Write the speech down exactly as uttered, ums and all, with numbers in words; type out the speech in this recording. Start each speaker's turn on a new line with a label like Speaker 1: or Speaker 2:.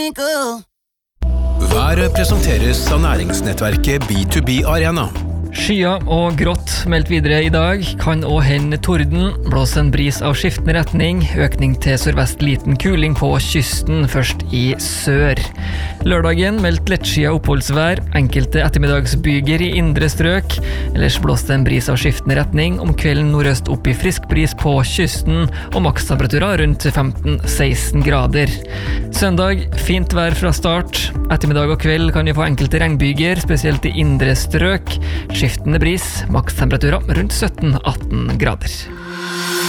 Speaker 1: twinkle.
Speaker 2: Været presenteres av næringsnettverket B to B Arena.
Speaker 3: Skyer og grått meldt videre i dag, kan også hende torden, blåse en bris av skiftende retning, økning til sørvest liten kuling på kysten, først i sør. Lørdagen meldt lettskia oppholdsvær, enkelte ettermiddagsbyger i indre strøk, ellers blåste en bris av skiftende retning, om kvelden nordøst opp i frisk bris på kysten, og makstemperaturer rundt femten til seksten grader. Søndag, fint vær fra start, ettermiddag og kveld kan vi få enkelte regnbyger, spesielt i indre strøk, skiftende bris, makstemperaturer rundt sytten til atten grader.